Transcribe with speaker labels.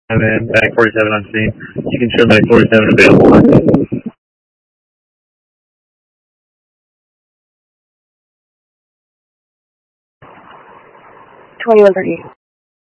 Speaker 1: And back 47 on scene. You can show me 47 available.
Speaker 2: 2130.